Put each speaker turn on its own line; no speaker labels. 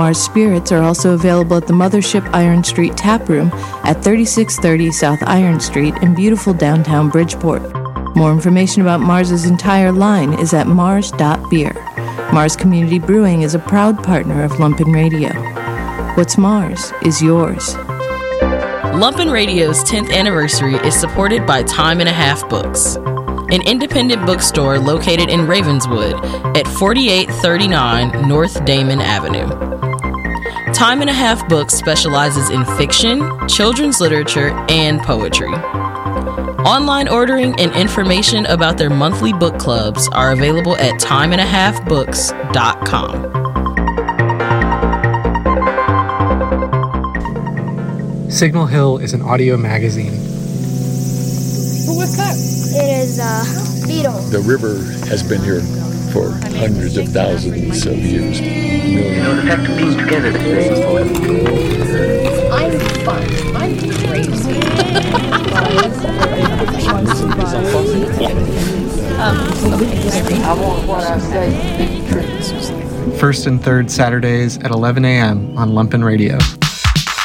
Mars Spirits are also available at the Mothership Iron Street Tap Room at 3630 South Iron Street in beautiful downtown Bridgeport. More information about Mars's entire line is at mars.beer. Mars Community Brewing is a proud partner of Lumpen Radio. What's Mars is yours.
Lumpen Radio's 10th anniversary is supported by Time and a Half Books, an independent bookstore located in Ravenswood at 4839 North Damon Avenue. Time and a Half Books specializes in fiction, children's literature, and poetry. Online ordering and information about their monthly book clubs are available at timeandahalfbooks.com.
Signal Hill is an audio magazine.
What's that? It is a beetle.
The river has been here for hundreds of thousands of years.
You know, the fact of being together today.
I'm fun. I'm crazy.
I want what I say to be true.
First and third Saturdays at 11 a.m. on Lumpen Radio.